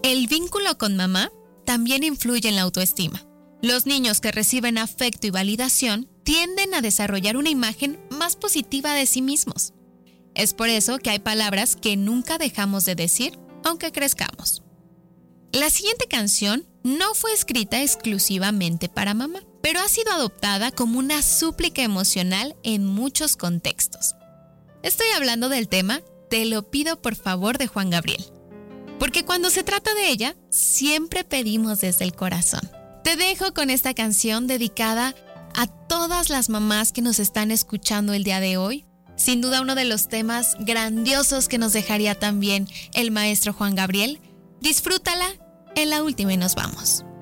El vínculo con mamá también influye en la autoestima. Los niños que reciben afecto y validación tienden a desarrollar una imagen más positiva de sí mismos. Es por eso que hay palabras que nunca dejamos de decir, aunque crezcamos. La siguiente canción no fue escrita exclusivamente para mamá, pero ha sido adoptada como una súplica emocional en muchos contextos. Estoy hablando del tema Te lo pido por favor de Juan Gabriel. Porque cuando se trata de ella, siempre pedimos desde el corazón. Te dejo con esta canción dedicada a todas las mamás que nos están escuchando el día de hoy. Sin duda uno de los temas grandiosos que nos dejaría también el maestro Juan Gabriel. Disfrútala en la última y nos vamos.